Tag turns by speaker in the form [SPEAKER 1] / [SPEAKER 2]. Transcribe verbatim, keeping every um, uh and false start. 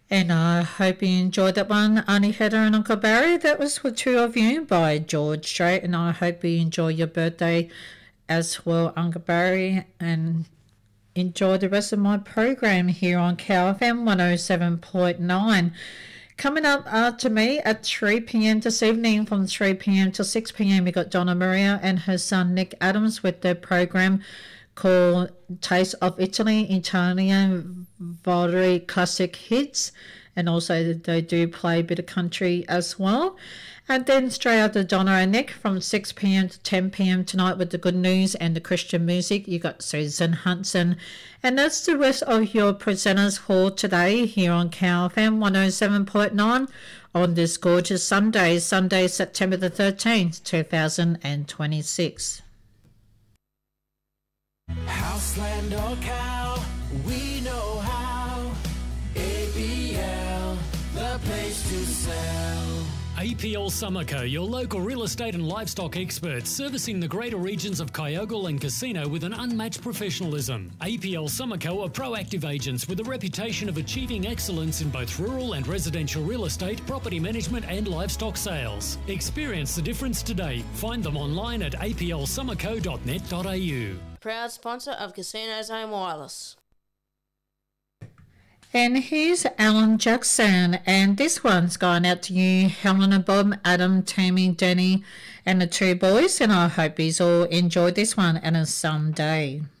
[SPEAKER 1] And I hope you enjoyed that one, Auntie Heather and Uncle Barry. That was for two of you by George Strait, and I hope you enjoy your birthday as well, Uncle Barry, and enjoy the rest of my program here on Cow F M one oh seven point nine. Coming up after me at three p.m. this evening, from three p.m. to six p.m. we got Donna Maria and her son Nick Adams with their program called Taste of Italy, Italian Valderi Classic Hits, and also they do play a bit of country as well. And then straight after Donna and Nick from six p.m. to ten p.m. tonight with the good news and the Christian music, you got Susan Hansen. And that's the rest of your presenters for today here on Cow F M one oh seven point nine on this gorgeous Sunday, Sunday, September the thirteenth, two thousand twenty-six.
[SPEAKER 2] Houseland or cow, we know how. A P L, the place to sell.
[SPEAKER 3] A P L Summerco, your local real estate and livestock experts, servicing the greater regions of Kyogle and Casino with an unmatched professionalism. A P L Summerco are proactive agents with a reputation of achieving excellence in both rural and residential real estate, property management and livestock sales. Experience the difference today. Find them online at a p l summerco dot net dot a u.
[SPEAKER 4] Proud sponsor of Casinos Home Wireless.
[SPEAKER 1] And here's Alan Jackson, and this one's going out to you, Helen and Bob, Adam, Tammy, Danny, and the two boys, and I hope you all enjoyed this one and a someday.